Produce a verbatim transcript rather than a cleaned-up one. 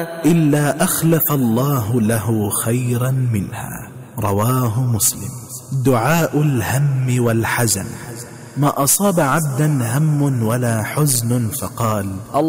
إلا أخلف الله له خيرا منها. رواه مسلم. دعاء الهم والحزن. ما أصاب عبدا هم ولا حزن فقال